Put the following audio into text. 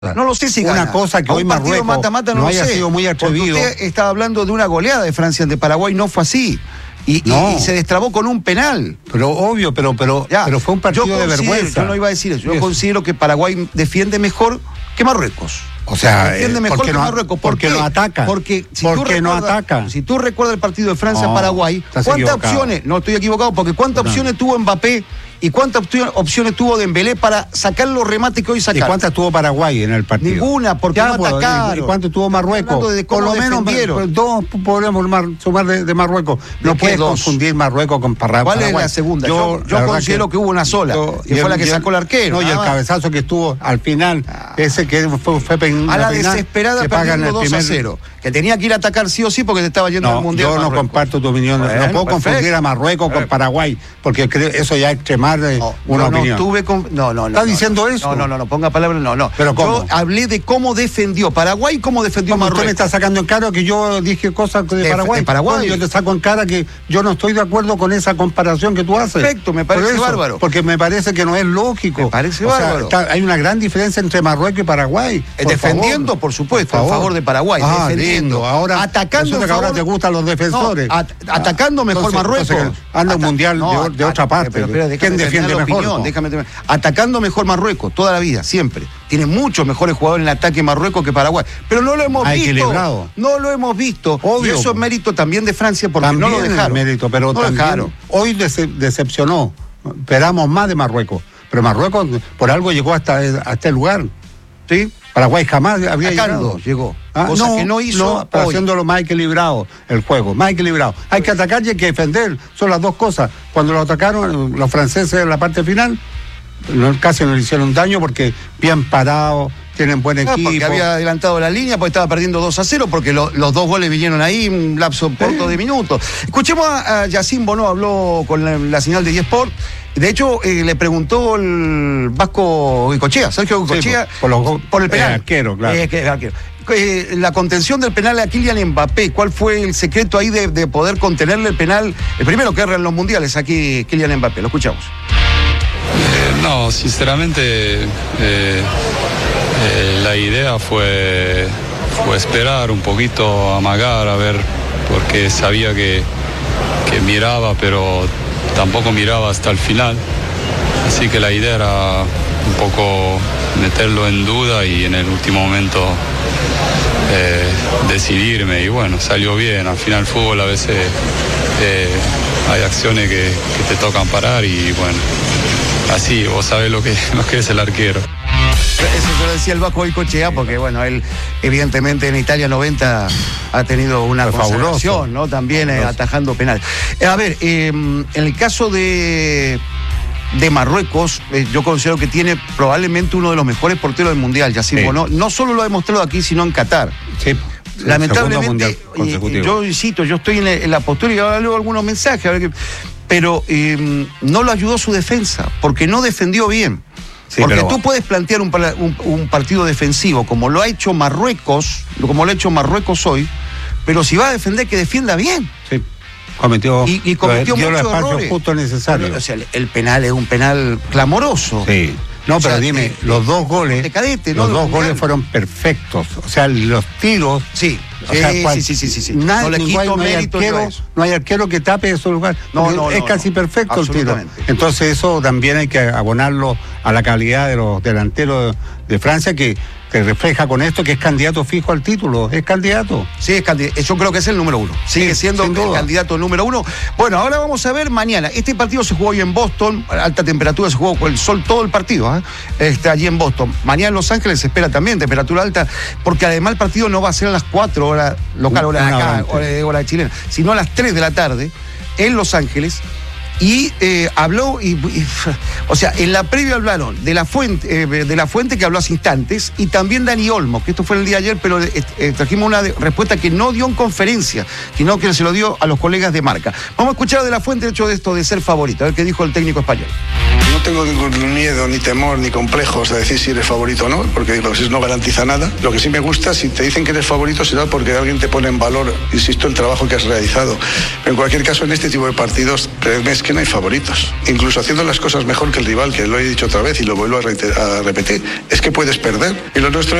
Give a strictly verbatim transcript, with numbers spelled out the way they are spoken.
No lo sé si gana. Una cosa que a hoy un partido Marruecos mata-mata no, no lo haya sé, sido muy atrevido. Usted estaba hablando de una goleada de Francia ante Paraguay, no fue así. Y, no. y, y se destrabó con un penal. Pero obvio, pero pero, ya, pero fue un partido de vergüenza. Yo no iba a decir eso. Yo eso. considero que Paraguay defiende mejor que Marruecos. O sea, defiende eh, mejor porque que no, Marruecos. ¿Por porque qué? no ataca. Porque si porque tú no recuerdas, ataca. Si tú recuerdas el partido de Francia-Paraguay, no, ¿cuántas equivocado. opciones? No estoy equivocado, porque ¿cuántas no. opciones tuvo Mbappé? ¿Y cuántas opciones tuvo Dembélé para sacar los remates que hoy sacaron? ¿Y cuántas tuvo Paraguay en el partido? Ninguna, porque ya, no pues, atacaron. ¿Y cuánto tuvo Marruecos? De Por lo menos defendieron. dos podemos sumar de, de Marruecos. No puedes dos? confundir Marruecos con Paraguay. ¿Cuál es la segunda? Yo, yo, yo considero que, que hubo una sola, yo, que fue la que sacó el arquero. No, y el cabezazo que estuvo al final, ah. ese que fue, fue pen, a la, la penal, desesperada perdiendo dos a cero. Que tenía que ir a atacar sí o sí porque te estaba yendo no, al Mundial. Yo no Marruecos. comparto tu opinión. Bueno, no puedo perfecto. confundir a Marruecos con Paraguay, porque creo eso ya es extremar no, una no, opinión. No, tuve con, no, no, no. ¿Está no, diciendo no, eso? No, no, no, no, ponga palabras, no, no. ¿Pero cómo? Yo hablé de cómo defendió Paraguay y cómo defendió ¿Cómo Marruecos. Usted me está sacando en cara que yo dije cosas de, de Paraguay. De Paraguay. Bueno, yo te saco en cara que yo no estoy de acuerdo con esa comparación que tú haces. Perfecto, me parece eso, bárbaro. Porque me parece que no es lógico. Me parece o bárbaro. Sea, está, hay una gran diferencia entre Marruecos y Paraguay. Por defendiendo, favor. por supuesto, por a favor de Paraguay. Ah, defendiendo. Lindo. Ahora, atacando que ahora te gustan los defensores. No, at atacando mejor entonces, Marruecos. Entonces, anda un mundial no, de, de otra parte. Pero, pero, pero, ¿Quién defiende mejor? Opinión, No? déjame terminar. Atacando mejor Marruecos, toda la vida, siempre. Tiene muchos mejores jugadores en el ataque Marruecos que Paraguay. Pero no lo hemos ha visto. Equilibrado. No lo hemos visto. Obvio. Y eso es mérito también de Francia porque también no lo dejaron. Es mérito, pero no también dejaron. Hoy dece decepcionó. Esperamos más de Marruecos. Pero Marruecos por algo llegó hasta, hasta este lugar. ¿Sí? Paraguay jamás había Atacando, llegado. llegó. Ah, cosa no, que no hizo no, pero hoy. haciéndolo más equilibrado el juego, más equilibrado. Hay que atacar y hay que defender. Son las dos cosas. Cuando lo atacaron los franceses en la parte final, no, casi no le hicieron daño porque bien parados, tienen buen equipo. Ah, porque había adelantado la línea, porque estaba perdiendo dos a cero, porque lo, los dos goles vinieron ahí en un lapso corto de minutos. Escuchemos a, a Yacine Bonó, habló con la, la señal de eSport. De hecho, eh, le preguntó el Vasco Goicoechea, Sergio Goicoechea, sí, por, por, los, por el penal. Eh, arquero, claro. Eh, que, arquero. Eh, la contención del penal a Kylian Mbappé, ¿cuál fue el secreto ahí de, de poder contenerle el penal? El primero que erra en los mundiales, aquí Kylian Mbappé, lo escuchamos. Eh, no, sinceramente, eh, eh, la idea fue, fue esperar un poquito, amagar, a ver, porque sabía que, que miraba, pero tampoco miraba hasta el final, así que la idea era un poco meterlo en duda y en el último momento eh, decidirme, y bueno, salió bien. Al final el fútbol a veces eh, hay acciones que, que te tocan parar y bueno, así vos sabés lo que, lo que es el arquero. Eso se lo decía el Vasco Goicoechea, porque bueno, él evidentemente en Italia noventa ha tenido una consagración, ¿no? También eh, atajando penal. Eh, a ver, eh, en el caso de, de Marruecos, eh, yo considero que tiene probablemente uno de los mejores porteros del Mundial, Yacine Bonó. No solo lo ha demostrado aquí, sino en Qatar. Sí. Lamentablemente, eh, yo insisto, yo estoy en la, en la postura y ahora leo algunos mensajes, a ver qué, pero eh, no lo ayudó su defensa, porque no defendió bien. Sí, porque pero... tú puedes plantear un, un, un partido defensivo como lo ha hecho Marruecos, como lo ha hecho Marruecos hoy, pero si va a defender, que defienda bien. Sí. Cometió, y, y cometió dio muchos los errores. Justo necesario. O sea, el penal es un penal clamoroso. Sí. No, pero o sea, dime, de, los dos goles, de cadete, los ¿no? dos goles fueron perfectos. O sea, los tiros. Sí, o sea, sí, cual, sí, sí, sí, sí, sí. Nadie, no le quito no hay mérito arquero, no hay arquero que tape esos lugares. No, no, es no, casi no, perfecto el tiro. Entonces eso también hay que abonarlo a la calidad de los delanteros de Francia, que te refleja con esto que es candidato fijo al título. Es candidato. Sí, es candidato. Yo creo que es el número uno. Sigue sí, siendo el candidato número uno. Bueno, ahora vamos a ver mañana. Este partido se jugó hoy en Boston. Alta temperatura, se jugó con el sol todo el partido. ¿eh? Este, allí en Boston. Mañana en Los Ángeles se espera también temperatura alta, porque además el partido no va a ser a las cuatro horas local, hora de acá, hora de, hora de chilena, sino a las tres de la tarde en Los Ángeles. Y eh, habló, y, y, o sea, en la previa hablaron de la fuente, eh, de la fuente que habló hace instantes, y también Dani Olmo, que esto fue el día de ayer, pero eh, eh, trajimos una de, respuesta que no dio en conferencia, sino que se lo dio a los colegas de Marca. Vamos a escuchar de la fuente el hecho de esto de ser favorito, a ver qué dijo el técnico español. No tengo ningún miedo, ni temor, ni complejos a decir si eres favorito o no, porque eso no garantiza nada. Lo que sí me gusta, si te dicen que eres favorito, será porque alguien te pone en valor, insisto, el trabajo que has realizado. Pero en cualquier caso, en este tipo de partidos, creedme que que no hay favoritos. Incluso haciendo las cosas mejor que el rival, que lo he dicho otra vez y lo vuelvo a, reiter- a repetir, es que puedes perder. Y lo nuestro